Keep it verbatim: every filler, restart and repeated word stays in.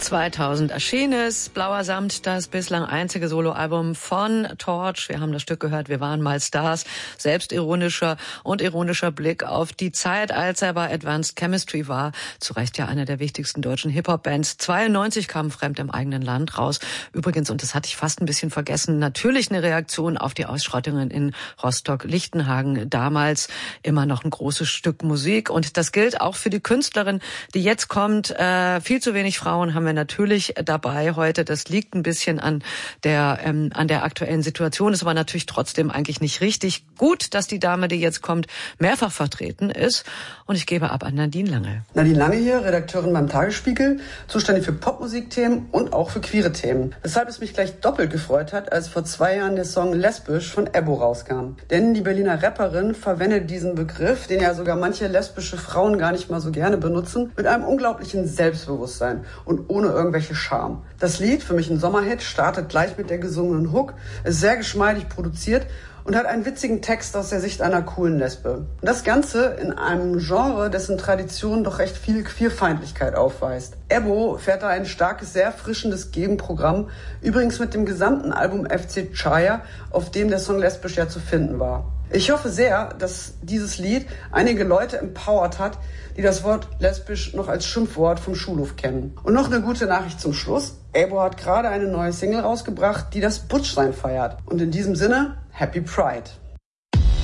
zweitausend erschien es, Blauer Samt, das bislang einzige Soloalbum von Torch. Wir haben das Stück gehört, wir waren mal Stars. Selbstironischer und ironischer Blick auf die Zeit, als er bei Advanced Chemistry war. Zu Recht ja einer der wichtigsten deutschen Hip-Hop-Bands. zweiundneunzig kam Fremd im eigenen Land raus. Übrigens, und das hatte ich fast ein bisschen vergessen, natürlich eine Reaktion auf die Ausschrottungen in Rostock-Lichtenhagen. Damals immer noch ein großes Stück Musik. Und das gilt auch für die Künstlerin, die jetzt kommt. Äh, viel zu wenig Frauen haben wir natürlich dabei heute. Das liegt ein bisschen an der ähm, an der aktuellen Situation, ist aber natürlich trotzdem eigentlich nicht richtig. Gut, dass die Dame, die jetzt kommt, mehrfach vertreten ist. Und ich gebe ab an Nadine Lange. Nadine Lange hier, Redakteurin beim Tagesspiegel, zuständig für Popmusikthemen und auch für queere Themen. Weshalb es mich gleich doppelt gefreut hat, als vor zwei Jahren der Song Lesbisch von Ebbo rauskam. Denn die Berliner Rapperin verwendet diesen Begriff, den ja sogar manche lesbische Frauen gar nicht mal so gerne benutzen, mit einem unglaublichen Selbstbewusstsein und ohne irgendwelche Scham. Das Lied, für mich ein Sommerhit, startet gleich mit der gesungenen Hook, ist sehr geschmeidig produziert und hat einen witzigen Text aus der Sicht einer coolen Lesbe. Und das Ganze in einem Genre, dessen Tradition doch recht viel Queerfeindlichkeit aufweist. Ebbo fährt da ein starkes, sehr erfrischendes Gegenprogramm, übrigens mit dem gesamten Album F C Chaya, auf dem der Song Lesbisch ja zu finden war. Ich hoffe sehr, dass dieses Lied einige Leute empowert hat, die das Wort lesbisch noch als Schimpfwort vom Schulhof kennen. Und noch eine gute Nachricht zum Schluss. Ebbo hat gerade eine neue Single rausgebracht, die das Butchsein feiert. Und in diesem Sinne, Happy Pride.